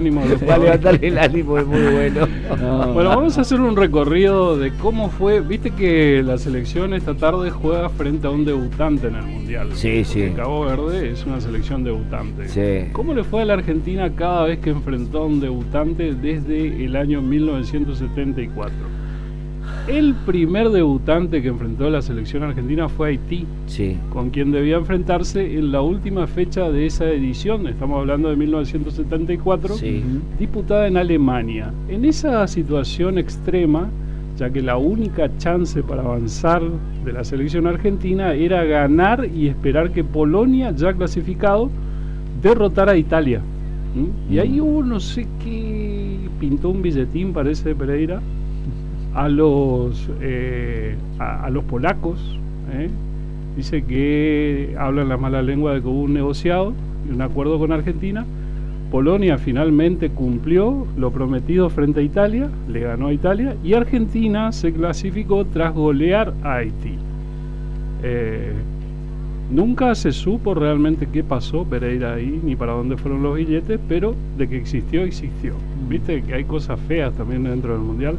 ánimo de los Para jugadores. levantarle el ánimo es muy bueno. No. Bueno, vamos a hacer un recorrido de cómo fue. Viste que la selección esta tarde juega frente a un debutante en el Mundial. Sí, sí. Porque Cabo Verde es una selección debutante. Sí. ¿Cómo le fue a la Argentina cada vez que enfrentó a un debutante desde el año 1974? El primer debutante que enfrentó a la selección argentina fue Haití, Sí. con quien debía enfrentarse en la última fecha de esa edición, estamos hablando de 1974, Sí. disputada en Alemania. En esa situación extrema, ya que la única chance para avanzar de la selección argentina era ganar y esperar que Polonia, ya clasificado, derrotara a Italia. ¿Mm? Y ahí hubo no sé qué, pintó un billetín, parece, de Pereira, a los polacos. Dice que hablan la mala lengua de que hubo un negociado y un acuerdo con Argentina. Polonia finalmente cumplió lo prometido frente a Italia, le ganó a Italia, y Argentina se clasificó tras golear a Haití. Nunca se supo realmente qué pasó, Pereira, ahí, ni para dónde fueron los billetes, pero de que existió, existió. Viste que hay cosas feas también dentro del Mundial.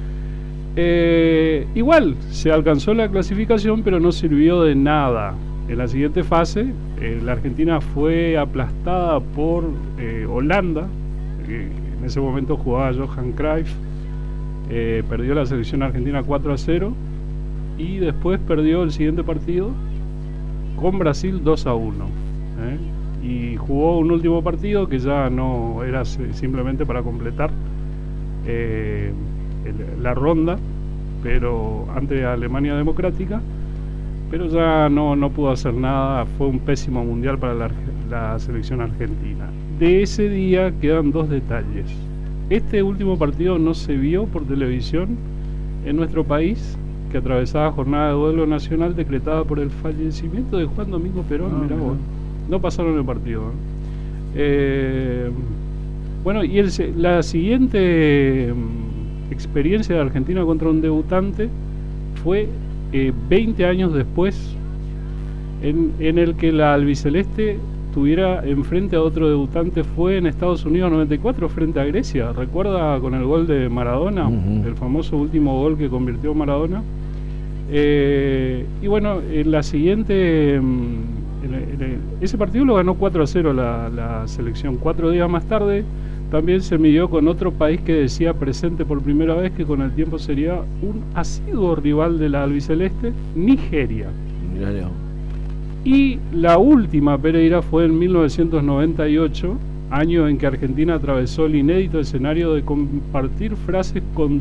Igual, se alcanzó la clasificación, pero no sirvió de nada. En la siguiente fase, la Argentina fue aplastada por Holanda. En ese momento jugaba Johan Cruyff. Perdió la selección argentina 4-0. Y después perdió el siguiente partido con Brasil 2-1. Y jugó un último partido que ya no era simplemente para completar la ronda, pero ante Alemania Democrática, pero ya no pudo hacer nada. Fue un pésimo mundial para la selección argentina. De ese día quedan dos detalles. Este último partido no se vio por televisión en nuestro país, que atravesaba jornada de duelo nacional decretada por el fallecimiento de Juan Domingo Perón. Mirá vos. No pasaron el partido. Bueno, y la siguiente experiencia de Argentina contra un debutante fue 20 años después, en el que la albiceleste tuviera enfrente a otro debutante. Fue en Estados Unidos 94 frente a Grecia. ¿Recuerda con el gol de Maradona? El famoso último gol que convirtió Maradona. Y bueno, en la siguiente, ese partido lo ganó 4-0 la selección. 4 días más tarde también se midió con otro país que decía presente por primera vez, que con el tiempo sería un asiduo rival de la albiceleste, Nigeria. Mirá. Y la última, Pereira, fue en 1998, año en que Argentina atravesó el inédito escenario de compartir fase con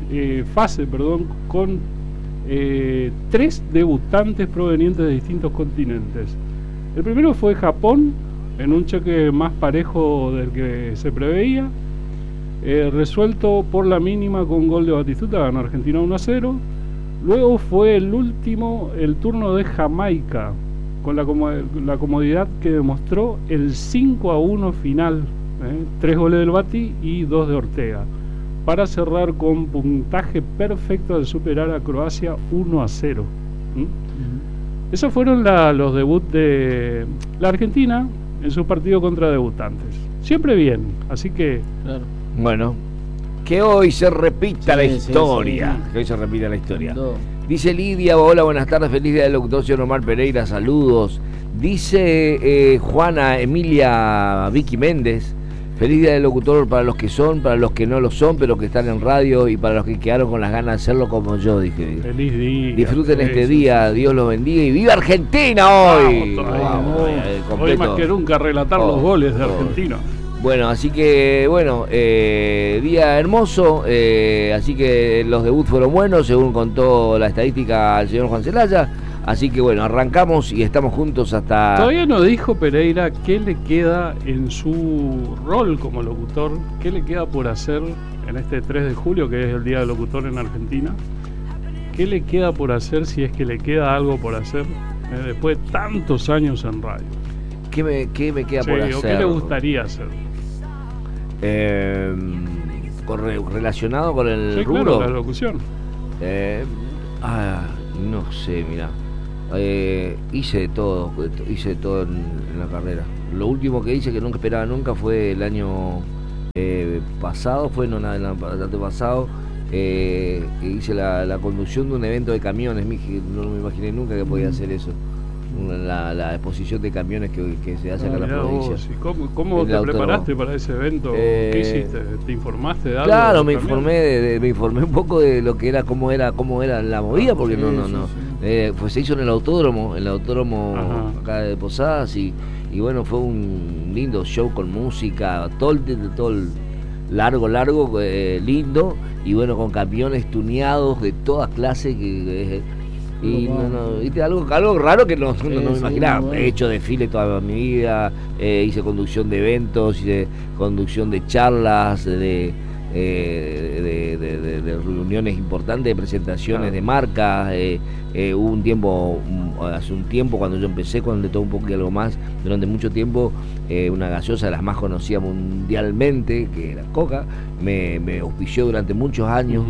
3 debutantes provenientes de distintos continentes. El primero fue Japón, en un choque más parejo del que se preveía, resuelto por la mínima con gol de Batistuta, ganó Argentina 1-0. Luego fue el turno de Jamaica, con la comodidad que demostró el 5-1 final, 3 goles del Bati y 2 de Ortega, para cerrar con puntaje perfecto al superar a Croacia 1-0. Esos fueron los debuts de la Argentina en su partido contra debutantes. Siempre bien, así que... Claro. Bueno, que hoy se repita la Sí, historia. sí. Que hoy se repita la historia. No. Dice Lidia, hola, buenas tardes, feliz día del locutor, señor Omar Pereira, saludos. Dice Juana Emilia Vicky Méndez, feliz día del locutor para los que son, para los que no lo son, pero que están en radio, y para los que quedaron con las ganas de hacerlo como yo, dije. Feliz día. Disfruten este eso. día, Dios los bendiga y ¡viva Argentina hoy! Vamos, todavía. Vamos, Hoy completo. más que nunca relatar los goles de Argentina. Bueno, así que, día hermoso, así que los debuts fueron buenos, según contó la estadística el señor Juan Celaya, así que bueno, arrancamos y estamos juntos hasta... Todavía no dijo Pereira qué le queda en su rol como locutor, qué le queda por hacer en este 3 de julio, que es el Día del Locutor en Argentina. ¿Qué le queda por hacer, si es que le queda algo por hacer, después de tantos años en radio? ¿Qué me queda por hacer? ¿O qué le gustaría hacer? Relacionado con el Sí, rubro. claro, la locución. No sé, mirá. Hice de todo en la carrera. Lo último que hice, que nunca esperaba nunca, fue el año pasado, fue no nada, el antepasado, hice la conducción de un evento de camiones. No me imaginé nunca que podía hacer eso. La exposición de camiones que se hace acá en la provincia. Vos, ¿cómo te preparaste para ese evento? ¿Qué hiciste? ¿Te informaste de algo? Claro, me informé un poco de lo que era, cómo era la movida, porque pues se hizo en el autódromo acá de Posadas, y bueno, fue un lindo show con música, todo el largo, lindo, y bueno, con camiones tuneados de todas clases, ¿viste? Algo raro que no me imaginaba. He hecho desfile toda mi vida, hice conducción de eventos, hice conducción de charlas, de reuniones importantes, de presentaciones de marcas. Hubo hace un tiempo cuando yo empecé con De Todo Un Poco y Algo Más, durante mucho tiempo, una gaseosa de las más conocidas mundialmente, que era Coca, me auspició durante muchos años.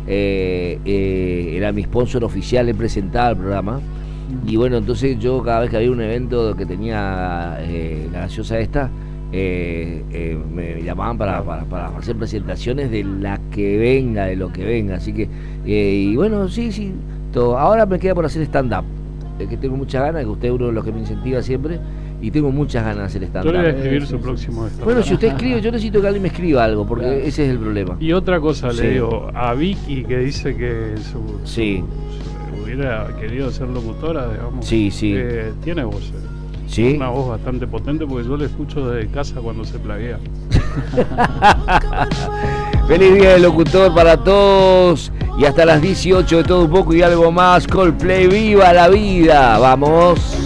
Era mi sponsor oficial, él presentaba el programa. Y bueno, entonces yo cada vez que había un evento que tenía la gaseosa esta, me llamaban para hacer presentaciones de lo que venga, así que y bueno, sí, todo. Ahora me queda por hacer stand-up, que tengo muchas ganas, que usted es uno de los que me incentiva siempre, y tengo muchas ganas de hacer stand-up. Yo le voy a escribir su próximo stand-up. Bueno, si usted escribe, yo necesito que alguien me escriba algo, porque ese es el problema. Y otra cosa, le digo, a Vicky, que dice que hubiera querido ser locutora, digamos. Sí. Tiene voz. ¿Sí? Una voz bastante potente, porque yo la escucho desde casa cuando se plaguea. Feliz día del locutor para todos. Y hasta las 18 De Todo Un Poco y Algo Más. Coldplay, viva la vida. Vamos.